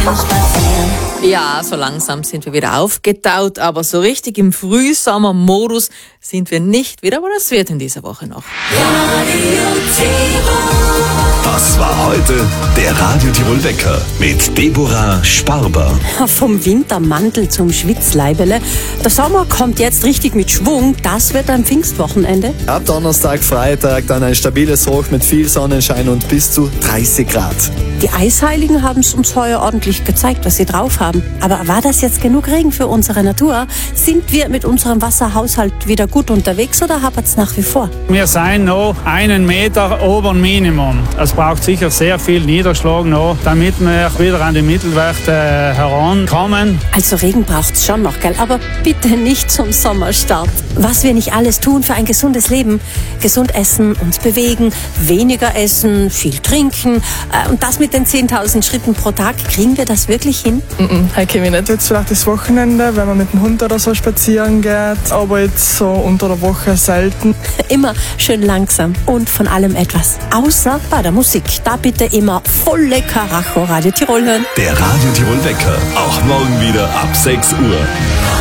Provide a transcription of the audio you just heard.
Ja, so langsam sind wir wieder aufgetaut, aber so richtig im Frühsommermodus sind wir nicht wieder, aber das wird in dieser Woche noch. Das war heute der Radio Tirol Wecker mit Deborah Sparber. Vom Wintermantel zum Schwitzleibele. Der Sommer kommt jetzt richtig mit Schwung. Das wird am Pfingstwochenende. Ab Donnerstag, Freitag dann ein stabiles Hoch mit viel Sonnenschein und bis zu 30 Grad. Die Eisheiligen haben es uns heuer ordentlich gezeigt, was sie drauf haben. Aber war das jetzt genug Regen für unsere Natur? Sind wir mit unserem Wasserhaushalt wieder gut unterwegs oder hapert es nach wie vor? Wir sind noch 1 Meter ober Minimum. Es braucht sicher sehr viel Niederschlag noch, damit wir wieder an die Mittelwerte herankommen. Also Regen braucht es schon noch, gell? Aber bitte nicht zum Sommerstart. Was wir nicht alles tun für ein gesundes Leben. Gesund essen, uns bewegen, weniger essen, viel trinken. Und das mit den 10.000 Schritten pro Tag. Kriegen wir das wirklich hin? Heute komme ich nicht. Jetzt vielleicht das Wochenende, wenn man mit dem Hund oder so spazieren geht. Aber jetzt so unter der Woche selten. Immer schön langsam und von allem etwas. Außer bei der Musik. Da bitte immer volle Karacho Radio Tirol hören. Der Radio Tirol Wecker, auch morgen wieder ab 6 Uhr.